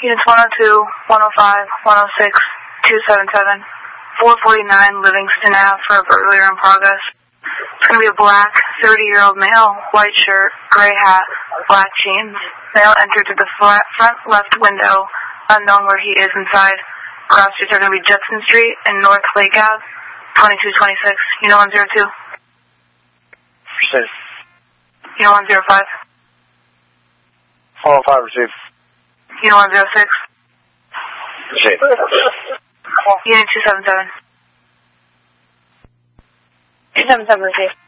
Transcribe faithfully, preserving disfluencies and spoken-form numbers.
Units one oh two, one oh five, one oh six, two seventy-seven, four forty-nine Livingston Avenue for a burglary in progress. It's going to be a black, thirty-year-old male, white shirt, gray hat, black jeans. Male entered through the flat, front left window, unknown where he is inside. Cross streets are going to be Judson Street and North Lake Avenue, twenty-two twenty-six, Unit one oh two. Receive. Unit one oh five. one oh five, receive. Unit one oh six. Receive. Unit two seventy-seven. two seventy-seven, receive.